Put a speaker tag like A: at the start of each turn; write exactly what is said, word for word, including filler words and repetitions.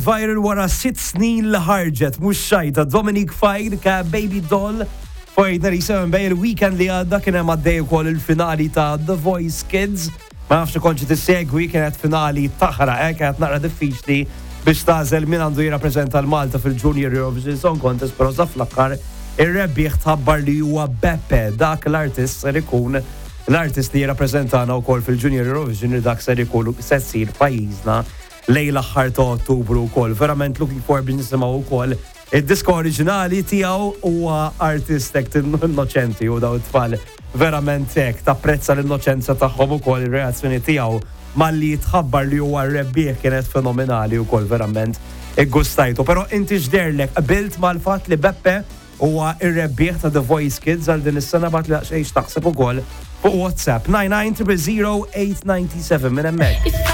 A: viral wara sitt snin li ħarġet mhux xajta Dominic Fire ka Baby Doll. Fajna risem bej il-weekend li għadda kien hemm għaddej ukoll il-finali ta' The Voice Kids. Ma nafx konċi tissegwi kienet finali taħra, eh, kienet naqra diffiċli biex tażel min għandu jirrappreżenta l-Malta fil-Junior Eurovision Song Contest, però sa fl-aħħar ir-rebbieħ tħabbar li huwa Beppe, dak l-artist ser ikun l-artist li jirrappreżentana wkoll fil-Junior Eurovision li dak ser ikun se ssir pajjiżna lejn l-aħħar ta' Ottubru wkoll. Verament looking for biex nisimgħu wkoll id-disko oriġinali tiegħu huwa artist hekk innoċenti u daw it-tfal verament hekk tapprezza l-innoċenza tagħhom ukoll ir-reazzjoni tiegħu malli tħabbar li huwa rebbieħ kienet fenomenali wkoll verament iggustajtu. Però inti x'derlek qabilt mal-fatt li Beppe huwa ir-rebbieħ ta' The Voice Kids għal din is-sena bat li xejn taħseb ukoll fuq WhatsApp nine nine zero zero eight nine seven minn hemmhekk.